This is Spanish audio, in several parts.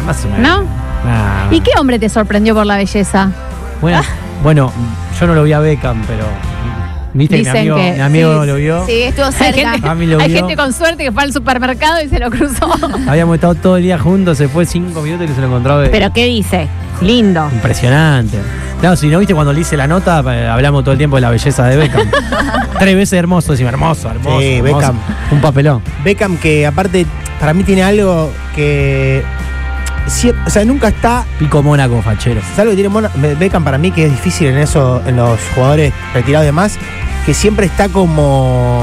Más o menos. ¿No? Nah. ¿Y qué hombre te sorprendió por la belleza? Bueno, yo no lo vi a Beckham, pero viste que Dicen que mi amigo sí, lo vio. Sí, estuvo Hay cerca. gente, Mami lo hay vio. gente con suerte que fue al supermercado y se lo cruzó. Habíamos estado todo el día juntos, se fue 5 minutos y se lo encontró a Beckham. ¿Pero qué dice? Lindo. Impresionante. Claro, si no viste cuando le hice la nota, hablamos todo el tiempo de la belleza de Beckham. 3 veces hermoso, decime, hermoso. Sí, hermoso. Beckham. Un papelón. Beckham, que aparte, para mí tiene algo que. O sea, nunca está. Pico Mónaco, fachero. Es algo que tiene Beckham para mí que es difícil en eso, en los jugadores retirados y demás, que siempre está como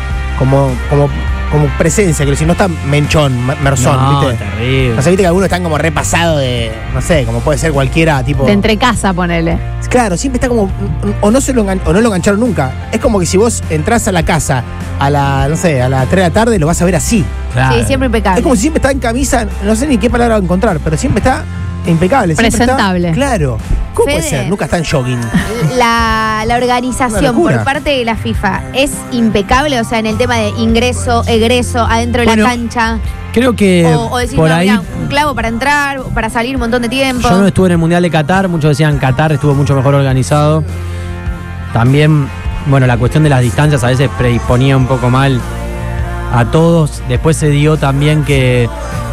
presencia, que si no está menchón, merzón, No, ¿viste? terrible. O sea, viste que algunos están como repasados de, no sé, como puede ser cualquiera, tipo. De entre casa, ponele. Claro, siempre está como. O no lo engancharon nunca. Es como que si vos entrás a la casa a la 3 de la tarde, lo vas a ver así. Claro. Sí, siempre impecable. Es como si siempre está en camisa, no sé ni qué palabra encontrar, pero siempre está impecable. siempre Presentable. Está, claro. ¿Cómo puede Fede. ser? Nunca está en jogging. La Una organización locura. por parte de la FIFA es impecable, o sea, en el tema de ingreso, egreso, adentro de Bueno, la cancha. Creo que O decir, por no, ahí. mirá, un clavo para entrar, para salir un montón de tiempo. Yo no estuve en el Mundial de Qatar, muchos decían Qatar estuvo mucho mejor organizado. También, bueno, la cuestión de las distancias a veces predisponía un poco mal a todos. Después se dio también que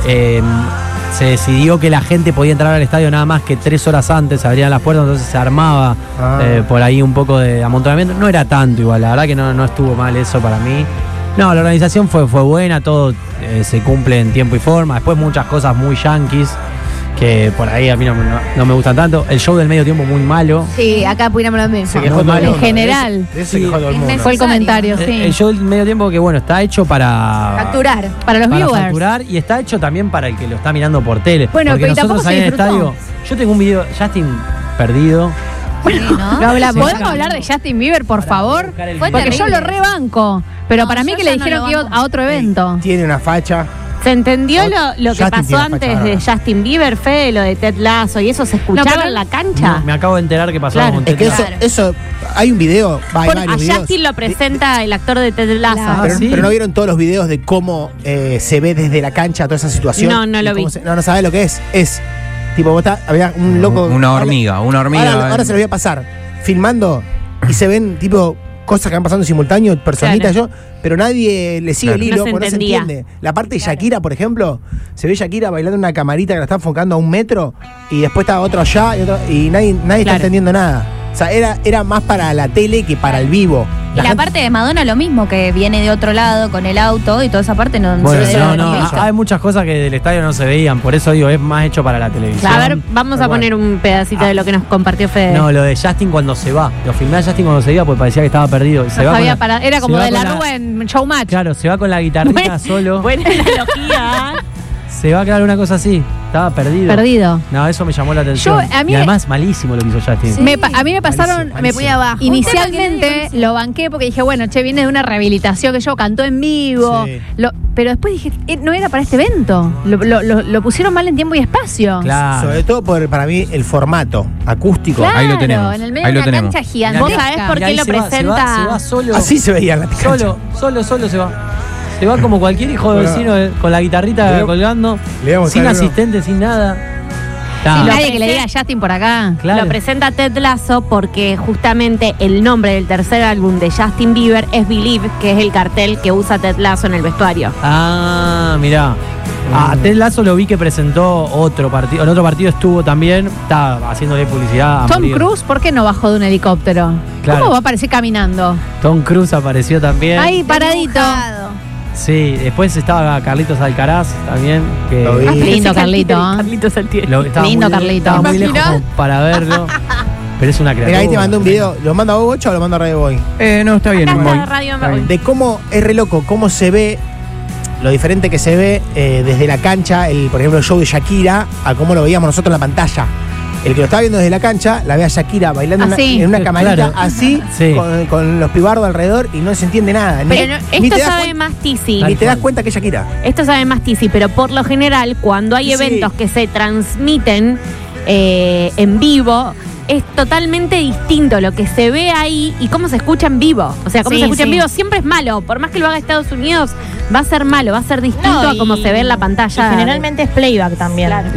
se decidió que la gente podía entrar al estadio nada más que 3 horas antes, se abrían las puertas, entonces se armaba por ahí un poco de amontonamiento. No era tanto igual, la verdad que no estuvo mal eso para mí. No, la organización fue buena, todo se cumple en tiempo y forma. Después muchas cosas muy yanquis que por ahí a mí no me gustan tanto. El show del medio tiempo muy malo. Sí, acá opinamos lo mismo. Se quejó Muy todo el malo. mundo. En general. De eso se quejó todo el mundo. Fue el comentario, sí. El show del medio tiempo que bueno, está hecho para Facturar. Para los para viewers. facturar y está hecho también para el que lo está mirando por tele. Bueno, porque pero nosotros tampoco ahí se en el disfrutó. estadio, yo tengo un video, Justin perdido. Sí, ¿no? Lo hablamos. Sí. ¿Podemos hablar de Justin Bieber, por favor? buscar el Fue Porque video. yo terrible. lo rebanco. Pero No, para mí yo que ya le no dijeron lo que iba banco. a otro evento. Tiene una facha. ¿Se entendió lo que Justin pasó tiene antes facha de bárbara. Justin Bieber, Fede, lo de Ted Lasso y eso se escuchaba pero- en la cancha? Me acabo de enterar que pasó Claro. con Es que Ted eso, Lasso. eso, hay un video, hay A varios videos. Justin lo presenta el actor de Ted Lasso. Claro. Pero, sí. pero no vieron todos los videos de cómo se ve desde la cancha toda esa situación. No, no Y lo cómo vi. no sabés lo que es. Es tipo, había un loco. Una hormiga. Ahora se los voy a pasar. Filmando y se ven tipo cosas que van pasando en simultáneo, personitas pero nadie le sigue el Claro. hilo, No se porque no se entendía. entiende. La parte de Shakira, por ejemplo, se ve Shakira bailando en una camarita que la está enfocando a 1 metro y después está otro allá y nadie está Claro. entendiendo nada. O sea, era más para la tele que para el vivo. Y la gente- parte de Madonna lo mismo, que viene de otro lado con el auto y toda esa parte no Bueno, se no, ve. no, vista. hay muchas cosas que del estadio no se veían, por eso digo, es más hecho para la televisión. A ver, vamos a Tal cual. poner un pedacito de lo que nos compartió Fede. No, lo de Justin cuando se va. Lo filmé a Justin cuando se iba porque parecía que estaba perdido. Y se No va sabía con la- era se como va de con la Rúa en Showmatch. Claro, se va con la guitarrita Buena- solo. Buena analogía. Se va a quedar una cosa así. Estaba perdido. Perdido. No, eso me llamó la atención. Yo, a mí- y además, malísimo lo que hizo Justin. Sí. A mí me pasaron. Malísimo, Muy abajo. Inicialmente lo banqué porque dije, bueno, che, viene de una rehabilitación que yo cantó en vivo. Sí. Pero después dije, no era para este evento. Lo pusieron mal en tiempo y espacio. Claro. Sobre todo para mí el formato acústico. Claro, Ahí lo tenemos, en el medio ahí de lo una tenemos. cancha ¿Vos gigantesca. sabés por Y qué ahí lo se va- presenta? se va solo. Así se veía en la cancha. Solo se va. Se va como cualquier hijo de Bueno. vecino con la guitarrita Le- colgando. le vamos a Sin dar uno. asistente, sin nada. Sí, Está. nadie que le diga a Justin por acá. Claro. Lo presenta Ted Lasso porque justamente el nombre del tercer álbum de Justin Bieber es Believe, que es el cartel que usa Ted Lasso en el vestuario. Ah, mirá. A Ted Lasso lo vi que presentó otro partido. En otro partido estuvo también. Estaba haciéndole publicidad a Tom morir. Cruise, ¿por qué no bajó de un helicóptero? Claro. ¿Cómo va a aparecer caminando? Tom Cruise apareció también. Ahí, paradito. Dibujado. Sí, después estaba Carlitos Alcaraz también. Que Lo vi. Ah, lindo, Ese Carlito. Carlitos Altieri. estaba Lindo, muy- Carlito. Estaba muy ¿Te lejos imaginas? como para verlo. Pero es una criatura. Mira, ahí te mandé un video. ¿Lo mando a vos, Bocha, o lo mando a Radio Boy? No, está bien. Acá voy. está Radio Boy. De cómo es re loco, cómo se ve, lo diferente que se ve desde la cancha, por ejemplo, el show de Shakira, a cómo lo veíamos nosotros en la pantalla. El que lo estaba viendo desde la cancha, la ve a Shakira bailando Así. en una camarita Claro. así, Sí. con los pibardos alrededor y no se entiende nada. Pero ni esto te das sabe cuen- más Tizi. ni te das cual. cuenta que es Shakira. Esto sabe más Tizi, pero por lo general, cuando hay Sí. eventos que se transmiten en vivo, es totalmente distinto lo que se ve ahí y cómo se escucha en vivo. O sea, cómo Sí, se escucha en sí. vivo siempre es malo. Por más que lo haga Estados Unidos, va a ser malo, va a ser distinto No, a cómo se ve en la pantalla. Y generalmente es playback también. Claro.